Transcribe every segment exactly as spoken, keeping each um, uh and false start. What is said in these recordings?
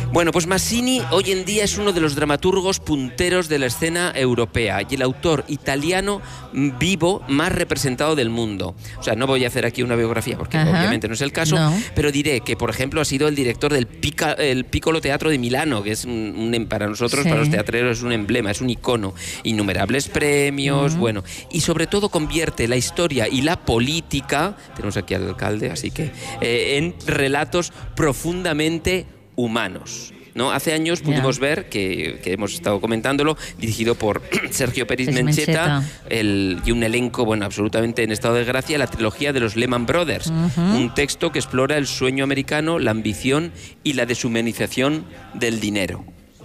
Bueno, pues Masini hoy en día es uno de los dramaturgos punteros de la escena europea y el autor italiano vivo más representado del mundo. O sea, no voy a hacer aquí una biografía porque Ajá. obviamente no es el caso, no. pero diré que, por ejemplo, ha sido el director del Pica, el Piccolo Teatro de Milano, que es un, un para nosotros, sí. para los teatreros, es un emblema, es un icono. Innumerables premios, uh-huh. bueno, y sobre todo convierte la historia y la política, tenemos aquí al alcalde, así que, eh, en relatos profundamente humanos, ¿no? Hace años pudimos yeah. ver, que, que hemos estado comentándolo, dirigido por Sergio Pérez Mencheta, el, y un elenco, bueno, absolutamente en estado de gracia, la trilogía de los Lehman Brothers, uh-huh. un texto que explora el sueño americano, la ambición y la deshumanización del dinero.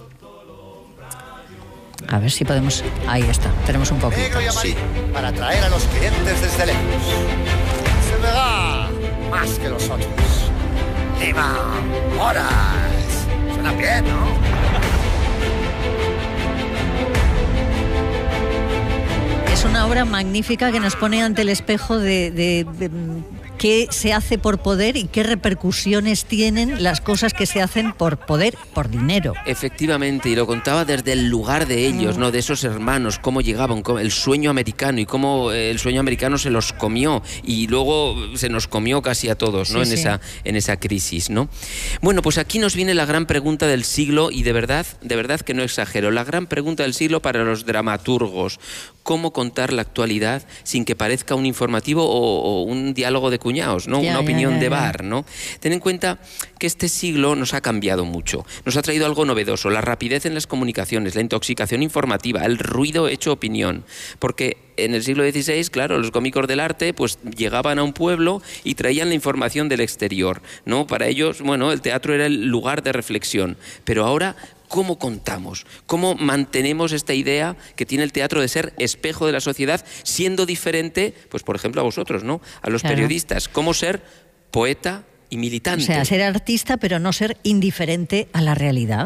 A ver si podemos... Ahí está, tenemos un poquito. Negro y amarillo, sí. para atraer a los clientes desde lejos. Se me da más que los otros. ¡Lima! ¡Horas! Suena bien, ¿no? Es una obra magnífica que nos pone ante el espejo de... de, de qué se hace por poder y qué repercusiones tienen las cosas que se hacen por poder, por dinero. Efectivamente, y lo contaba desde el lugar de ellos, mm. ¿no? De esos hermanos, cómo llegaban, cómo, el sueño americano y cómo el sueño americano se los comió y luego se nos comió casi a todos, ¿no? Sí, en, sí. Esa, en esa crisis, ¿no? Bueno, pues aquí nos viene la gran pregunta del siglo y de verdad, de verdad que no exagero, la gran pregunta del siglo para los dramaturgos. ¿Cómo contar la actualidad sin que parezca un informativo o, o un diálogo de cuñados, ¿no? Ya, una opinión ya, ya, de bar, ¿no? Ten en cuenta que este siglo nos ha cambiado mucho. Nos ha traído algo novedoso, la rapidez en las comunicaciones, la intoxicación informativa, el ruido hecho opinión. Porque en el siglo dieciséis, claro, los cómicos del arte pues llegaban a un pueblo y traían la información del exterior, ¿no? Para ellos, bueno, el teatro era el lugar de reflexión. Pero ahora... ¿Cómo contamos? ¿Cómo mantenemos esta idea que tiene el teatro de ser espejo de la sociedad, siendo diferente, pues por ejemplo a vosotros, ¿no? A los claro. periodistas. ¿Cómo ser poeta y militante? O sea, ser artista pero no ser indiferente a la realidad.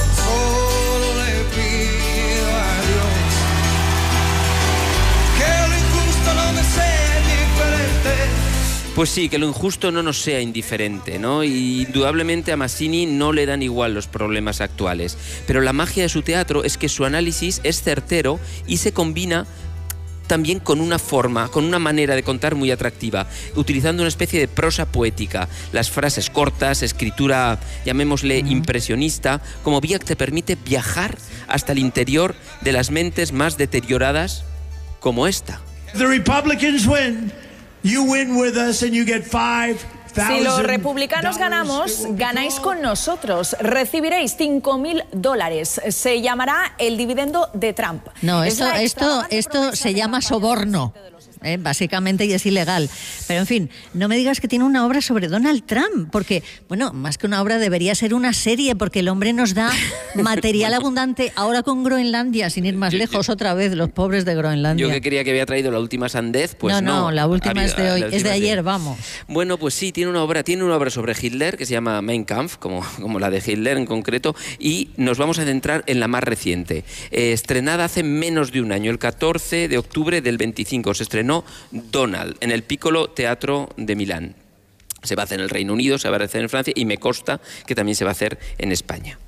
Pues sí, que lo injusto no nos sea indiferente, ¿no? Y indudablemente a Masini no le dan igual los problemas actuales. Pero la magia de su teatro es que su análisis es certero y se combina también con una forma, con una manera de contar muy atractiva, utilizando una especie de prosa poética, las frases cortas, escritura, llamémosle uh-huh. impresionista, como vía que te permite viajar hasta el interior de las mentes más deterioradas como esta. The Republicans win. You win with us and you get five. Si los republicanos ganamos, ganáis con nosotros. Recibiréis cinco mil dólares. Se llamará el dividendo de Trump. No, esto, esto, esto se llama soborno. Eh, básicamente, y es ilegal. Pero en fin, no me digas que tiene una obra sobre Donald Trump, porque, bueno, más que una obra debería ser una serie, porque el hombre nos da material abundante. Ahora con Groenlandia, sin ir más yo, lejos, yo, otra vez, los pobres de Groenlandia. Yo que creía que había traído la última sandez, pues no. No, no, la última habido, es de hoy, es de ayer, de... vamos. Bueno, pues sí, tiene una obra, tiene una obra sobre Hitler, que se llama Mein Kampf, como, como la de Hitler en concreto, y nos vamos a centrar en la más reciente. Eh, estrenada hace menos de un año, el catorce de octubre del veinticinco, se estrenó Donald en el Piccolo Teatro de Milán. Se va a hacer en el Reino Unido, se va a hacer en Francia y me consta que también se va a hacer en España.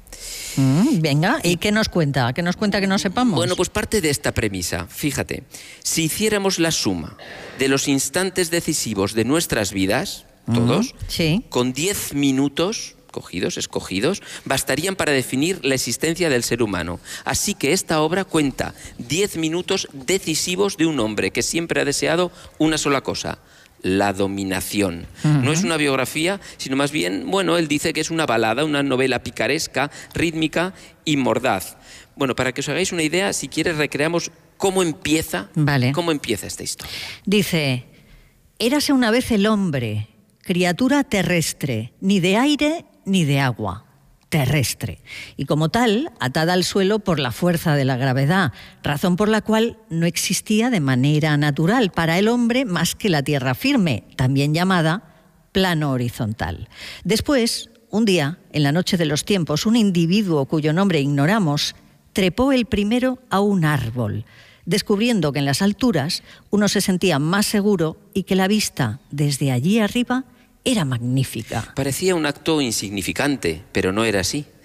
Mm, venga, ¿y qué nos cuenta? ¿Qué nos cuenta que no sepamos? Bueno, pues parte de esta premisa. Fíjate, si hiciéramos la suma de los instantes decisivos de nuestras vidas, todos, uh-huh. sí. con diez minutos... cogidos, escogidos, bastarían para definir la existencia del ser humano. Así que esta obra cuenta diez minutos decisivos de un hombre que siempre ha deseado una sola cosa: la dominación. Uh-huh. No es una biografía, sino más bien, bueno, él dice que es una balada, una novela picaresca, rítmica y mordaz. Bueno, para que os hagáis una idea, si quieres recreamos cómo empieza, vale. cómo empieza esta historia. Dice: érase una vez el hombre, criatura terrestre, ni de aire ni de agua, terrestre, y como tal, atada al suelo por la fuerza de la gravedad, razón por la cual no existía de manera natural para el hombre más que la tierra firme, también llamada plano horizontal. Después, un día, en la noche de los tiempos, un individuo cuyo nombre ignoramos, trepó el primero a un árbol, descubriendo que en las alturas uno se sentía más seguro y que la vista desde allí arriba era magnífica. Parecía un acto insignificante, pero no era así.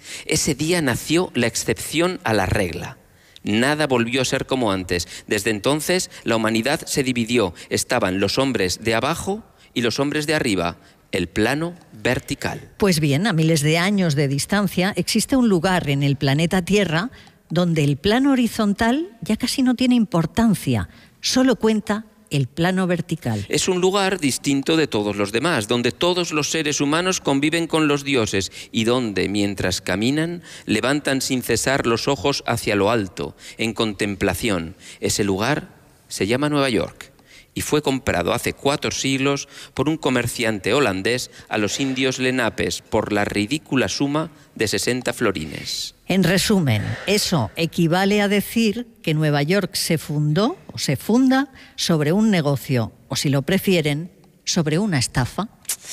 Ese día nació la excepción a la regla. Nada volvió a ser como antes. Desde entonces la humanidad se dividió. Estaban los hombres de abajo y los hombres de arriba. El plano vertical. Pues bien, a miles de años de distancia existe un lugar en el planeta Tierra donde el plano horizontal ya casi no tiene importancia, solo cuenta el plano vertical. Es un lugar distinto de todos los demás, donde todos los seres humanos conviven con los dioses y donde, mientras caminan, levantan sin cesar los ojos hacia lo alto, en contemplación. Ese lugar se llama Nueva York. Y fue comprado hace cuatro siglos por un comerciante holandés a los indios lenapes por la ridícula suma de sesenta florines. En resumen, eso equivale a decir que Nueva York se fundó o se funda sobre un negocio, o si lo prefieren, sobre una estafa.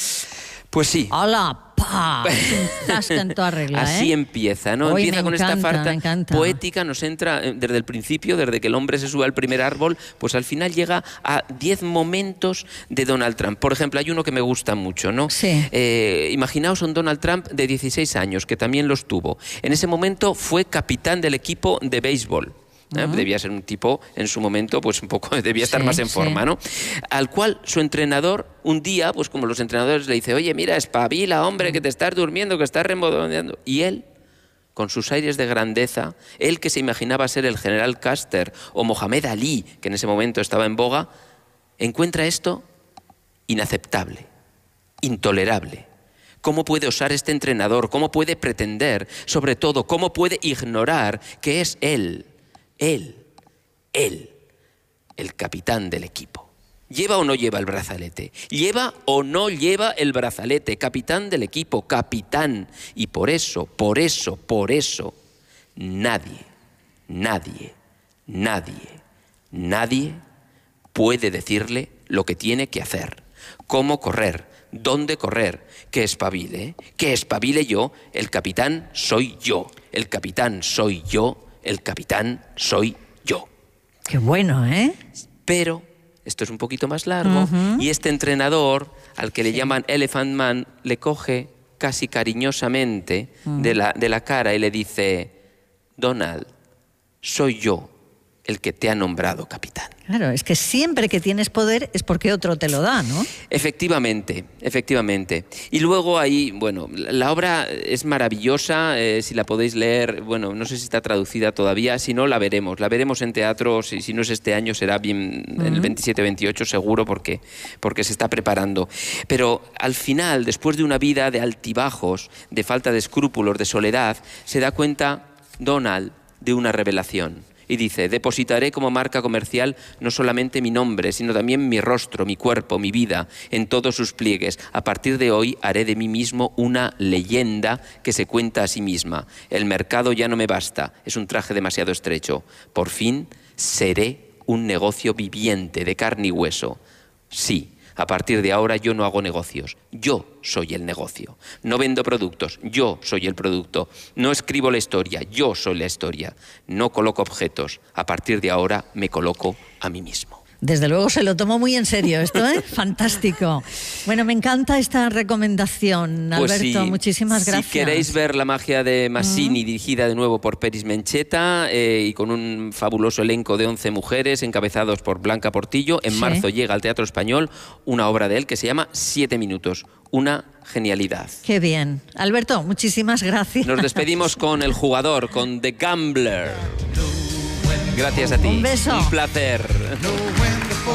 Pues sí. ¡Hala! ¡Pah! Zasca en toda regla, Así ¿eh? empieza, ¿no? Hoy empieza con encanta, esta farta me encanta. poética, nos entra desde el principio, desde que el hombre se sube al primer árbol, pues al final llega a diez momentos de Donald Trump. Por ejemplo, hay uno que me gusta mucho, ¿no? Sí. Eh, imaginaos un Donald Trump de dieciséis años, que también los tuvo. En ese momento fue capitán del equipo de béisbol. ¿Eh? Uh-huh. Debía ser un tipo, en su momento, pues un poco, debía estar sí, más en sí. forma, ¿no? Al cual su entrenador, un día, pues como los entrenadores le dice, oye, mira, espabila, hombre, que te estás durmiendo, que estás remodoneando. Y él, con sus aires de grandeza, él que se imaginaba ser el general Custer o Mohamed Ali, que en ese momento estaba en boga, encuentra esto inaceptable, intolerable. ¿Cómo puede osar este entrenador? ¿Cómo puede pretender? Sobre todo, ¿cómo puede ignorar que es él? Él, él, el capitán del equipo. ¿Lleva o no lleva el brazalete? ¿Lleva o no lleva el brazalete? Capitán del equipo, capitán. Y por eso, por eso, por eso, nadie, nadie, nadie, nadie puede decirle lo que tiene que hacer, cómo correr, dónde correr, que espabile, que espabile yo, el capitán soy yo, el capitán soy yo, el capitán soy yo. Qué bueno, ¿eh? Pero esto es un poquito más largo, uh-huh. y este entrenador, al que le sí. llaman Elephant Man, le coge casi cariñosamente uh-huh. de, la, de la cara y le dice, Donald, soy yo el que te ha nombrado capitán. Claro, es que siempre que tienes poder es porque otro te lo da, ¿no? Efectivamente, efectivamente. Y luego ahí, bueno, la obra es maravillosa, eh, si la podéis leer, bueno, no sé si está traducida todavía, si no, la veremos. La veremos en teatro, si, si no es este año, será bien uh-huh. en el veintisiete veintiocho seguro, porque, porque se está preparando. Pero al final, después de una vida de altibajos, de falta de escrúpulos, de soledad, se da cuenta Donald de una revelación. Y dice, depositaré como marca comercial no solamente mi nombre, sino también mi rostro, mi cuerpo, mi vida, en todos sus pliegues. A partir de hoy haré de mí mismo una leyenda que se cuenta a sí misma. El mercado ya no me basta, es un traje demasiado estrecho. Por fin seré un negocio viviente de carne y hueso. Sí. A partir de ahora yo no hago negocios, yo soy el negocio. No vendo productos, yo soy el producto. No escribo la historia, yo soy la historia. No coloco objetos, a partir de ahora me coloco a mí mismo. Desde luego se lo tomó muy en serio esto, ¿eh? Fantástico. Bueno, me encanta esta recomendación, Alberto. Pues sí, muchísimas gracias. Si queréis ver La magia de Masini, uh-huh. dirigida de nuevo por Peris Mencheta eh, y con un fabuloso elenco de once mujeres encabezados por Blanca Portillo, en sí. marzo llega al Teatro Español una obra de él que se llama Siete minutos. Una genialidad. Qué bien. Alberto, muchísimas gracias. Nos despedimos con El jugador, con The Gambler. Gracias a ti. Un beso. Un placer.